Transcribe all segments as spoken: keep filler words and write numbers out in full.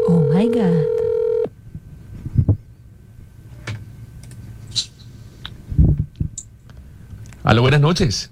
Oh my God. Aló, buenas noches.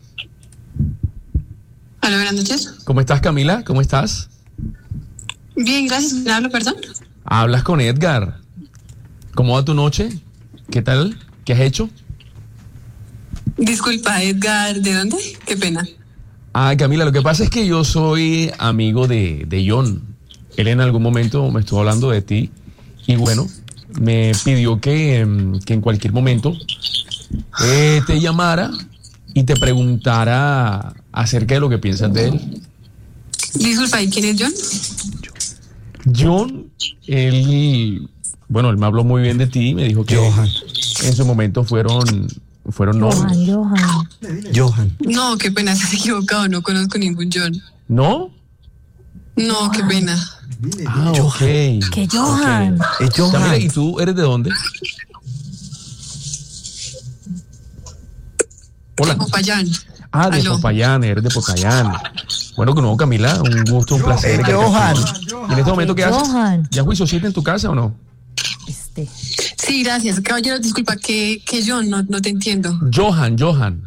Aló, buenas noches. ¿Cómo estás, Camila? ¿Cómo estás? Bien, gracias. ¿Me hablo, perdón? Hablas con Edgar. ¿Cómo va tu noche? ¿Qué tal? ¿Qué has hecho? Disculpa, Edgar, ¿de dónde? Qué pena. Ah, Camila, lo que pasa es que yo soy amigo de, de John. Él en algún momento me estuvo hablando de ti y bueno, me pidió que, que en cualquier momento eh, te llamara y te preguntara acerca de lo que piensas de él. Disculpa, ¿y quién es John? John, él, bueno, él me habló muy bien de ti, me dijo que Johan. en su momento fueron, fueron novios. Johan, Johan. Johan. No, qué pena, estás equivocado, no conozco ningún John. ¿No? No, qué pena. Ah, ok. Que Johan. Okay. Es Johan. Camila, ¿y tú eres de dónde? Hola. De Popayán. Ah, de Aló. Popayán, eres de Popayán. Bueno, que no, Camila, un gusto, un placer. Eh, que Johan. estés aquí. ¿Y en este momento qué haces? Johan. ¿Ya juicio siete en tu casa o no? Este. Sí, gracias. Caballero, disculpa, ¿qué, qué John? No, no te entiendo. Johan, Johan.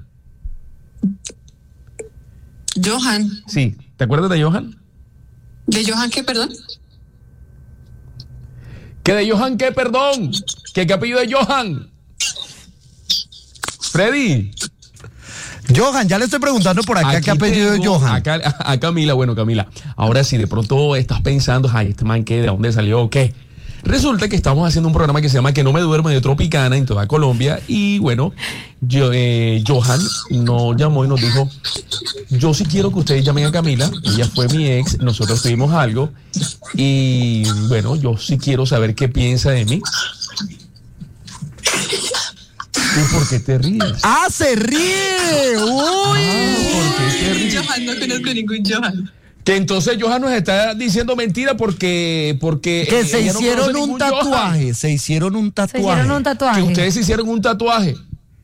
Johan. Sí, ¿te acuerdas de Johan? ¿De Johan qué, perdón? ¿Qué de Johan qué, perdón? ¿Qué, qué apellido de Johan? Freddy. Johan, ya le estoy preguntando por acá Aquí qué apellido de tengo Johan. Acá, a, a Camila, bueno, Camila, ahora sí, de pronto estás pensando, ay, este man, ¿qué? ¿De dónde salió? ¿O qué? Resulta que estamos haciendo un programa que se llama Que no me duermo de Tropicana en toda Colombia y bueno, yo, eh, Johan nos llamó y nos dijo, yo sí quiero que ustedes llamen a Camila, ella fue mi ex, nosotros tuvimos algo y bueno, yo sí quiero saber qué piensa de mí. ¿Y por qué te ríes? ¡Ah, se ríe! ¡Uy! Ah, ¿por qué te ríes? Johan, no conozco ningún Johan. Que entonces Johan nos está diciendo mentira porque... porque Que eh, se ella no hicieron conoce un ningún Johan. tatuaje. Se hicieron un Se tatuaje. hicieron un Que tatuaje. ustedes se hicieron un tatuaje.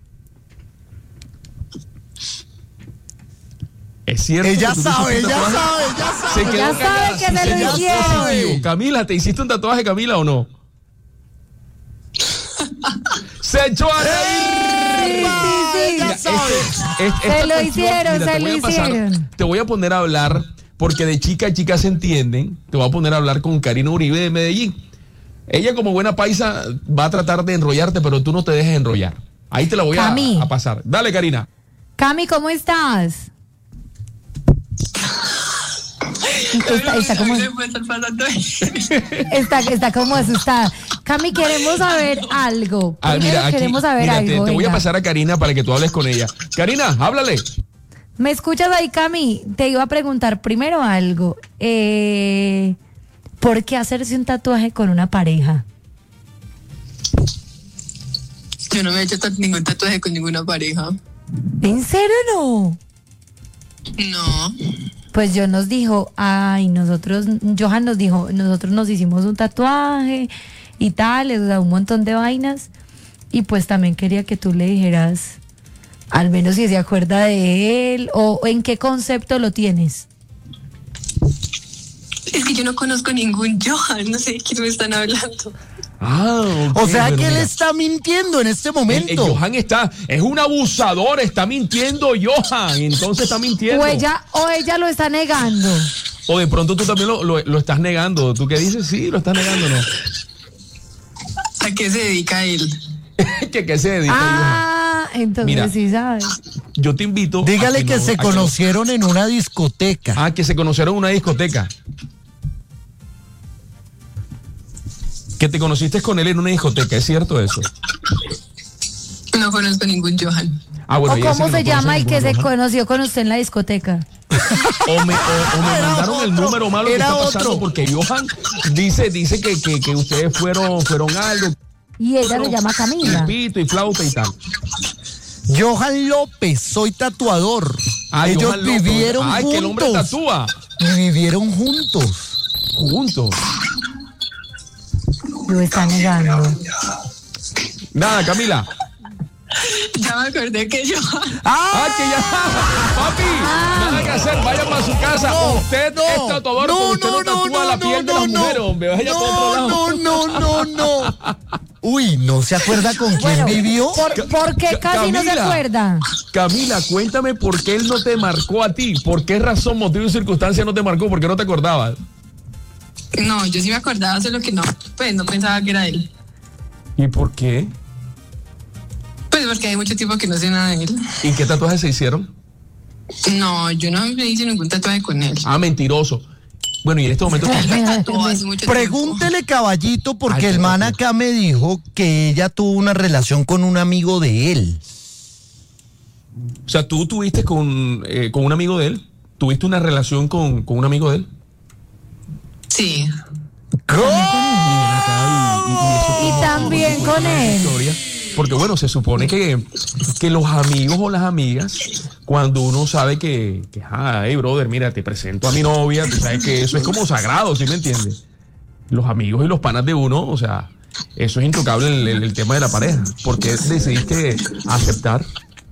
Es cierto. Ella que tú te sabe, hiciste un ella tatuaje. sabe, ella sabe. Se quedó Ya callada, sabe que sí, me lo señor. hicieron. Camila, ¿te hiciste un tatuaje, Camila, o no? Se echó a reír. Sí, sí, Ella sí. sabe. Este- es- Se esta lo cuestión, hicieron, mira, se te lo voy a pasar- hicieron. Te voy a poner a hablar, porque de chica a chica se entienden. Te voy a poner a hablar con Karina Uribe de Medellín. Ella, como buena paisa, va a tratar de enrollarte, pero tú no te dejes enrollar. Ahí te la voy a, Cami. a pasar. Dale, Karina. Cami, ¿cómo estás? Está, está como, ¿Qué puede estar pasando ahí? está, está como asustada. Cami, queremos saber algo. Ah, Primero mira, aquí, queremos saber mira, algo. te, te voy a venga. pasar a Karina para que tú hables con ella. Karina, háblale. ¿Me escuchas ahí, Cami? Te iba a preguntar primero algo. Eh, ¿Por qué hacerse un tatuaje con una pareja? Yo no me he hecho tat- ningún tatuaje con ninguna pareja. ¿En serio no? No. Pues yo nos dijo, ay, nosotros, Johan nos dijo, nosotros nos hicimos un tatuaje y tal, o sea, un montón de vainas. Y pues también quería que tú le dijeras, al menos si se acuerda de él, o en qué concepto lo tienes. Es que yo no conozco ningún Johan, no sé de quién me están hablando. Ah, ok, O sea bueno, que él mira. está mintiendo en este El- el momento. Johan está, es un abusador, está mintiendo Johan, entonces está mintiendo. O ella, o ella lo está negando. O de pronto tú también lo, lo, lo estás negando. ¿Tú qué dices? Sí, lo estás negando, ¿no? ¿A qué se dedica él? ¿Que, que se dedica Ah, entonces Mira. sí sabes. Johan? Yo te invito. a Dígale que no- se a conocieron en una discoteca. Ah, que se conocieron en una discoteca. Que te conociste con él en una discoteca, ¿es cierto eso? No conozco ningún Johan. Ah, bueno, ¿O ella cómo sí que se no llama conoce el que ninguno, se Johan. conoció con usted en la discoteca? O me, o, o me Era mandaron el otro, número malo que era está pasando otro. porque Johan dice, dice que, que, que ustedes fueron, fueron algo. Y ella lo llama Camila. Pito y flauta y tal. Johan López, soy tatuador. Ah, Ellos Johan López. vivieron Ay, que el hombre juntos. tatúa. Y vivieron juntos. Juntos. Lo está negando. Nada, Camila. Ya me acordé que Johan. Ah, que ya. Papi, nada que hacer. Vaya para su casa. No, usted no, es tatuador, no, pero usted no, no, no, tatúa no, la no, piel de no, esa no, mujer, hombre, vaya por otro lado. no, no, no, no. Uy, ¿no se acuerda con quién Bueno, vivió? ¿Por, por qué Ca- casi no se Camila. acuerda? Camila, cuéntame por qué él no te marcó a ti. ¿Por qué razón, motivo y circunstancia no te marcó? ¿Por qué no te acordabas? No, yo sí me acordaba, solo que no, pues no pensaba que era él. ¿Y por qué? Pues porque hay mucho tiempo que no sé nada de él. ¿Y qué tatuajes se hicieron? No, yo no me hice ningún tatuaje con él. Ah, mentiroso. Bueno, y en este momento... Él me tatuó hace mucho tiempo. Pregúntele, caballito, porque Ay, el man qué acá me dijo que ella tuvo una relación con un amigo de él. O sea, tú tuviste con, eh, con un amigo de él. ¿Tuviste una relación con, con un amigo de él? Sí. Y también con él. Historia. Porque bueno, se supone que, que los amigos o las amigas, cuando uno sabe que, que ah, hey brother, mira, te presento a mi novia, tú sabes que eso es como sagrado, ¿sí me entiendes? Los amigos y los panas de uno, o sea, eso es intocable el, el, el tema de la pareja. ¿Por qué decidiste aceptar?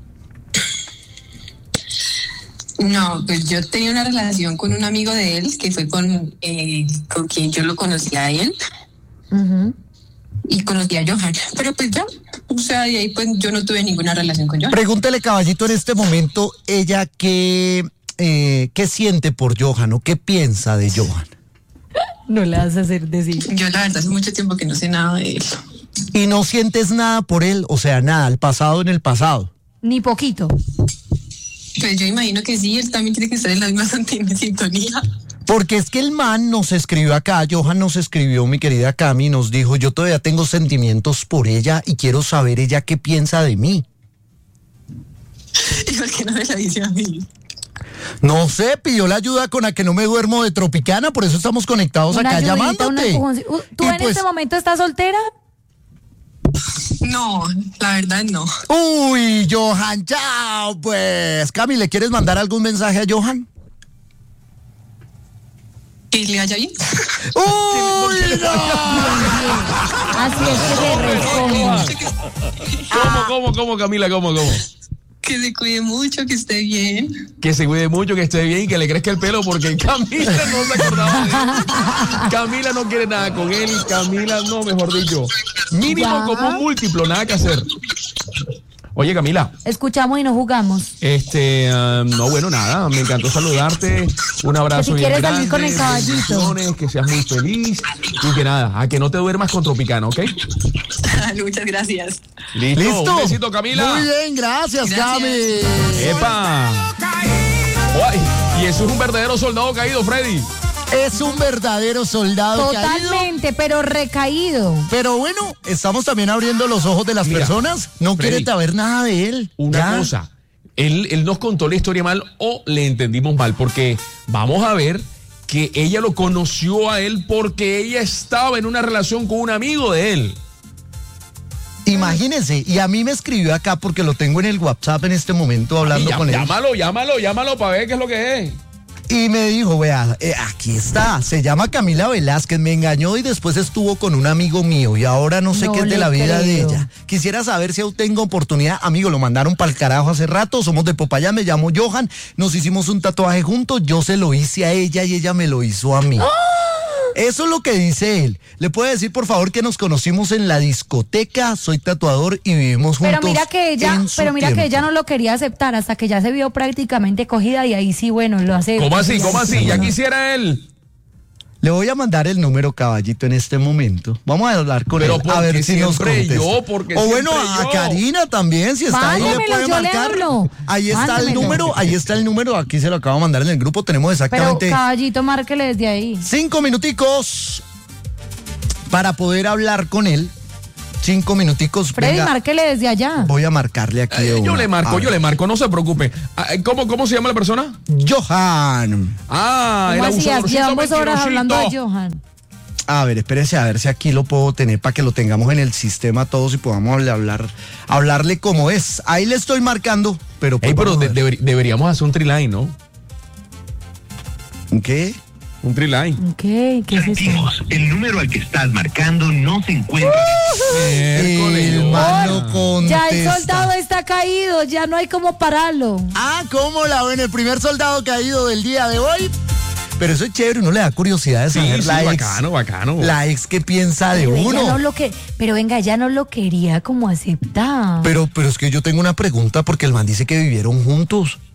No, pues yo tenía una relación con un amigo de él, que fue con, eh, con quien yo lo conocí a él. Ujú. Y conocí a Johan, pero pues ya, o sea, de ahí pues yo no tuve ninguna relación con Johan. Pregúntele, caballito, en este momento, ella qué, eh, qué siente por Johan o qué piensa de Johan. No le vas a hacer decir. Yo la verdad hace mucho tiempo que no sé nada de él. Y no sientes nada por él, o sea, nada, el pasado en el pasado. Ni poquito. Pues yo imagino que sí, él también tiene que estar en la misma santi- sintonía. Porque es que el man nos escribió acá, Johan nos escribió, mi querida Cami, nos dijo, yo todavía tengo sentimientos por ella y quiero saber ella qué piensa de mí. ¿Y por qué no me la dice a mí? No sé, pidió la ayuda con la que no me duermo de Tropicana, por eso estamos conectados Una acá ayudita, un llamándote. empujoncito. Uh, ¿Tú Y en pues- este momento estás soltera? No, la verdad no. Uy, Johan, chao, pues. Cami, ¿le quieres mandar algún mensaje a Johan? ¿Que le vaya bien? ¡Uy, no! Así es que le respondo. ¿Cómo, cómo, cómo, Camila? ¿Cómo, cómo? Que se cuide mucho, que esté bien. Que se cuide mucho, que esté bien y que le crezca el pelo porque Camila no se acordaba de él. Camila no quiere nada con él. Camila no, mejor dicho. Mínimo Ya. como un múltiplo, nada que hacer. Oye, Camila, Escuchamos y no jugamos. este, ah, no, bueno, nada, me encantó saludarte. Un abrazo Que si bien quieres grande. salir con el caballito. bendiciones, que seas muy feliz y que nada, a que no te duermas con Tropicana, ¿ok? Muchas gracias. Listo. ¿Listo? Un besito, Camila. Muy bien, gracias, Gracias. Cami. ¡Epa! Ay, y eso es un verdadero soldado caído, Freddy. Es un verdadero soldado caído. Totalmente, pero recaído. Pero bueno, estamos también abriendo los ojos de las Mira, personas. No Freddy, quiere saber nada de él. Una Ya. cosa, él, él nos contó la historia mal o le entendimos mal, porque vamos a ver que ella lo conoció a él porque ella estaba en una relación con un amigo de él. Imagínense, y a mí me escribió acá porque lo tengo en el WhatsApp en este momento hablando Y con él. llámalo, llámalo, llámalo para ver qué es lo que es. Y me dijo, vea, eh, aquí está, se llama Camila Velázquez, me engañó y después estuvo con un amigo mío y ahora no sé No qué es de le la vida de creo. ella. Quisiera saber si aún tengo oportunidad. Amigo, lo mandaron para el carajo hace rato, somos de Popayán, me llamo Johan, nos hicimos un tatuaje juntos, yo se lo hice a ella y ella me lo hizo a mí. Eso es lo que dice él. ¿Le puede decir, por favor, que nos conocimos en la discoteca? Soy tatuador y vivimos juntos. Pero mira que ella, en su pero mira que tiempo. ella no lo quería aceptar hasta que ya se vio prácticamente cogida y ahí sí, bueno, lo hace. ¿Cómo así? ¿Cómo así? Ya Bueno. quisiera él. Le voy a mandar el número, caballito, en este momento. Vamos a hablar con Pero él. A porque ver si nos siempre contesta. yo, porque o bueno, siempre a yo. Karina también, si está ahí, le Mándemelo, puede yo le marcar. hablo. Ahí está el Mándemelo. número, ahí está el número. Aquí se lo acabo de mandar en el grupo. Tenemos Pero exactamente caballito, márquele desde ahí. cinco minuticos para poder hablar con él. Cinco minuticos. Freddy, Venga, márquele desde allá. voy a marcarle aquí. de Eh, yo una. le marco, A yo ver. le marco, no se preocupe. Ah, ¿Cómo, cómo se llama la persona? Johan. Ah, el ¿Cómo hacías? abusadorcito Llevamos horas hablando de mentirosito. Johan. A ver, espérese a ver si aquí lo puedo tener para que lo tengamos en el sistema todos y podamos hablar, hablar hablarle como es. Ahí le estoy marcando, pero... pues Ey, pero vamos a de- ver. deber- deberíamos hacer un triline, ¿no? ¿Qué? Un triline. ¿Qué? ¿Qué es eso? Sentimos, el número al que estás marcando no se encuentra. Miércoles, El man yo. no contesta. Ya el soldado está caído, ya no hay como pararlo. Ah, ¿cómo la ven? El primer soldado caído del día de hoy. Pero eso es chévere, uno le da curiosidad de Sí, saber sí, la ex. bacano, bacano. La ex que piensa de Pero ella uno. no lo que, pero venga, ella no lo quería como aceptar. Pero, pero es que yo tengo una pregunta porque el man dice que vivieron juntos.